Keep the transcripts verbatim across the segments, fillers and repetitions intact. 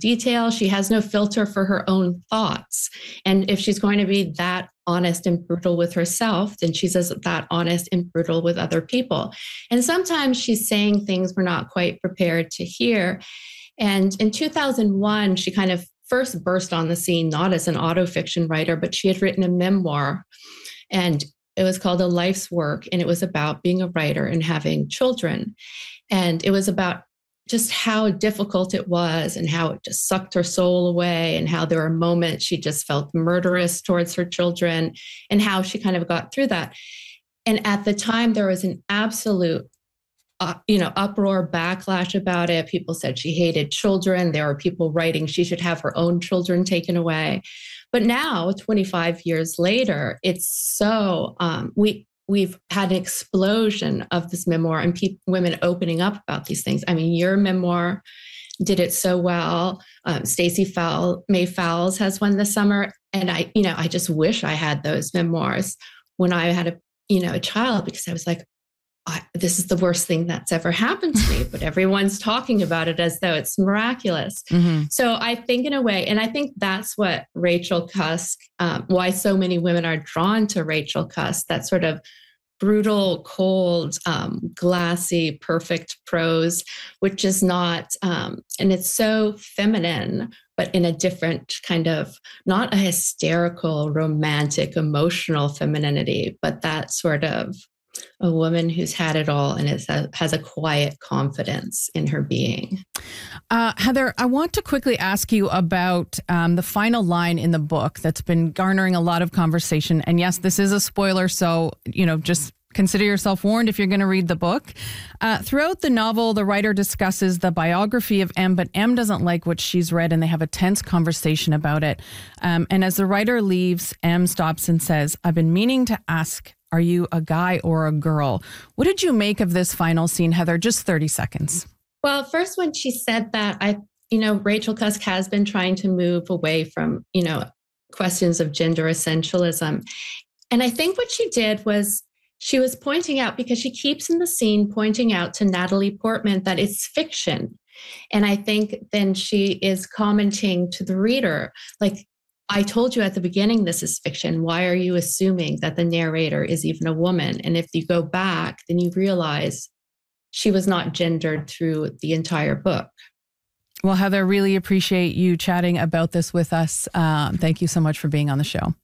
detail. She has no filter for her own thoughts. And if she's going to be that honest and brutal with herself, then she's as that honest and brutal with other people. And sometimes she's saying things we're not quite prepared to hear. And in two thousand one, she kind of first burst on the scene, not as an autofiction writer, but she had written a memoir, and it was called A Life's Work. And it was about being a writer and having children. And it was about just how difficult it was and how it just sucked her soul away, and how there were moments she just felt murderous towards her children, and how she kind of got through that. And at the time, there was an absolute, uh, you know, uproar, backlash about it. People said she hated children. There were people writing she should have her own children taken away. But now, twenty-five years later, it's so, um, we, We've had an explosion of this memoir and pe- women opening up about these things. I mean, your memoir did it so well. Um, Stacey Fowl, May Fowles has one this summer. And I, you know, I just wish I had those memoirs when I had a, you know, a child, because I was like, I, this is the worst thing that's ever happened to me, but everyone's talking about it as though it's miraculous. Mm-hmm. So I think in a way, and I think that's what Rachel Cusk, um, why so many women are drawn to Rachel Cusk, that sort of brutal, cold, um, glassy, perfect prose, which is not, um, and it's so feminine, but in a different kind of, not a hysterical, romantic, emotional femininity, but that sort of a woman who's had it all and is a, has a quiet confidence in her being. Uh, Heather, I want to quickly ask you about um, the final line in the book that's been garnering a lot of conversation. And yes, this is a spoiler, so, you know, just consider yourself warned if you're going to read the book. Uh, throughout the novel, the writer discusses the biography of M, but M doesn't like what she's read, and they have a tense conversation about it. Um, and as the writer leaves, M stops and says, "I've been meaning to ask, are you a guy or a girl?" What did you make of this final scene, Heather? Just thirty seconds. Well, first, when she said that, I, you know, Rachel Cusk has been trying to move away from, you know, questions of gender essentialism. And I think what she did was she was pointing out, because she keeps in the scene pointing out to Natalie Portman that it's fiction. And I think then she is commenting to the reader, like, I told you at the beginning, this is fiction. Why are you assuming that the narrator is even a woman? And if you go back, then you realize she was not gendered through the entire book. Well, Heather, really appreciate you chatting about this with us. Um, thank you so much for being on the show.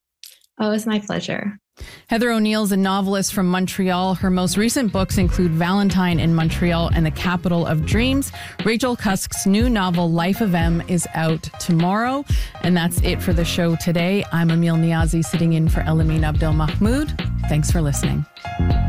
Oh, it's my pleasure. Heather O'Neill is a novelist from Montreal. Her most recent books include Valentine in Montreal and The Capital of Dreams. Rachel Cusk's new novel, Life of M, is out tomorrow. And that's it for the show today. I'm Emil Niazi, sitting in for Elamine Abdelmahmoud. Thanks for listening.